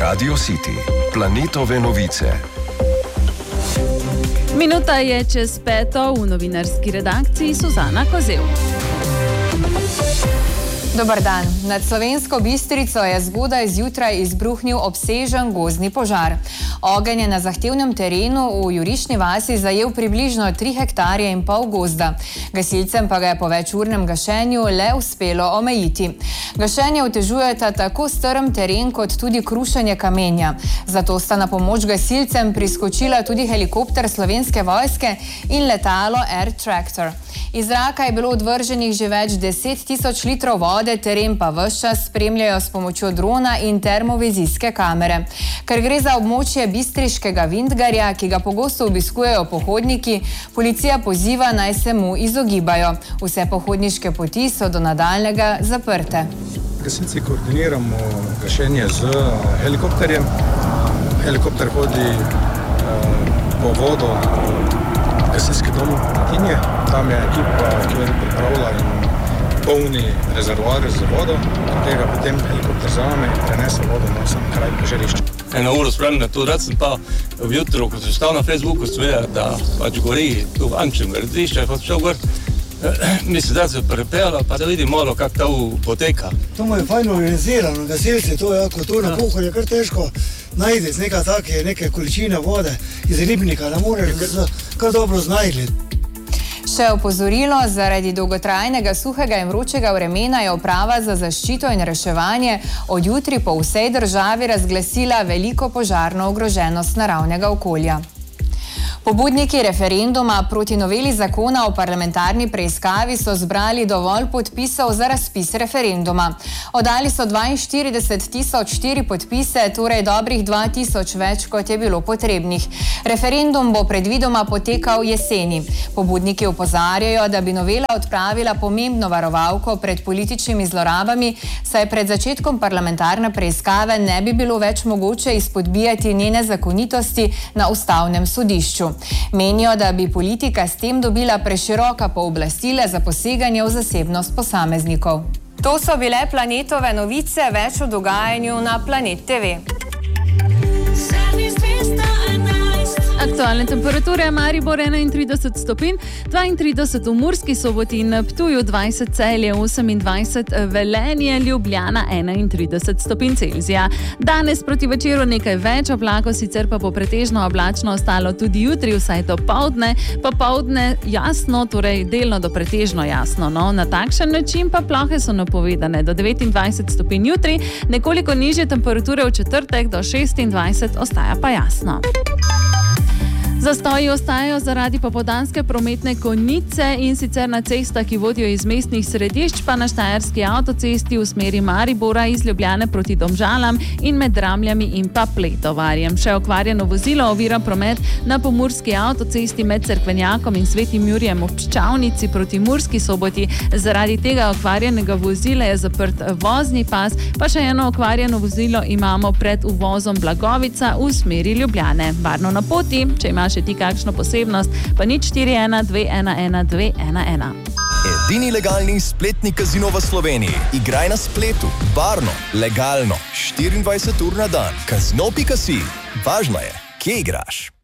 Radio City, planetove novice. Minuta je čez 5:00 v novinarski redakciji Suzana Kozel. Dobar dan. Nad Slovensko Bistrico je zgodaj zjutraj izbruhnil obsežen gozdni požar. Ogenj je na zahtevnem terenu v Jurišni vasi zajel približno 3,5 hektarje gozda. Gasilcem pa ga je po večurnem gašenju le uspelo omejiti. Gašenje otežujeta tako strm teren kot tudi krušenje kamenja. Zato sta na pomoč gasilcem priskočila tudi helikopter Slovenske vojske in letalo Air Tractor. Iz zraka je bilo odvrženih že več 10.000 litrov vode, teren pa ves čas spremljajo s pomočjo drona in termovizijske kamere. Ker gre za območje bistriškega Vintgarja, ki ga pogosto obiskujejo pohodniki, policija poziva, naj se mu izogibajo. Vse pohodniške poti so do nadaljnjega zaprte. Gasilci koordiniramo gašenje z helikopterjem. Helikopter hodi po vodo gasilski dom Tinje. Tam je ekipa, ki je pripravila in polni rezervoar z vodo, katega potem helikopter zame in prenese vodo na sam kraj požarišča. Eno uro spremljam to, rad sem pa vjutro, ko sem stal na Facebooku, sve, da pač gori tu v Ančem gradišče, pa sem šel gor. Mislim, da se prepela, pa da vidim malo, kako to poteka. To mu je fajn organizirano, gasilci, to je jako tu na Pohorju, kar težko najdeti neke količine vode iz ribnika, da moraš kar dobro znajti. Še opozorilo, zaradi dolgotrajnega suhega in vročega vremena je uprava za zaščito in reševanje od jutri po vsej državi razglasila veliko požarno ogroženost naravnega okolja. Pobudniki referenduma proti noveli zakona o parlamentarni preiskavi so zbrali dovolj podpisov za razpis referenduma. Oddali so 42.004 podpise, torej dobrih 2.000 več, kot je bilo potrebnih. Referendum bo predvidoma potekal jeseni. Pobudniki opozarjajo, da bi novela odpravila pomembno varovalko pred političnimi zlorabami, saj pred začetkom parlamentarne preiskave ne bi bilo več mogoče izpodbijati njene zakonitosti na ustavnem sodišču. Menijo, da bi politika s tem dobila preširoka pooblastila za poseganje v zasebnost posameznikov. To so bile planetove novice, več o dogajanju na Planet TV. Aktualne temperature: Maribor 31 stopinj, 32 v Murski Soboti in Ptuju, 20 Celje, 28 Velenje, Ljubljana 31 stopinj Celzija. Danes proti večeru nekaj več oblakov, sicer pa bo pretežno oblačno ostalo tudi jutri, vsaj do poldne. Popoldne jasno, torej delno do pretežno jasno. No, na takšen način pa plohe so napovedane do 29 stopinj jutri, nekoliko nižje temperature v četrtek do 26, ostaja pa jasno. Zastoji ostajajo zaradi popoldanske prometne konice, in sicer na cestah, ki vodijo iz mestnih središč, pa na Štajerski avtocesti v smeri Maribora iz Ljubljane proti Domžalam in med Dramljami in pa Pletovarjem. Še okvarjeno vozilo ovira promet na Pomurski avtocesti med Cerkvenjakom in Svetim Jurjem ob Čavnici proti Murski Soboti. Zaradi tega okvarjenega vozila je zaprt vozni pas, pa še eno okvarjeno vozilo imamo pred uvozom Blagovica v smeri Ljubljane. Varno na poti, če imaš še ti kakšno posebnost, pa 041 211 211. Edini legalni spletni kazino v Sloveniji. Igraj na spletu, varno, legalno, 24 ur na dan. Kazino.si. Važno je, kje igraš.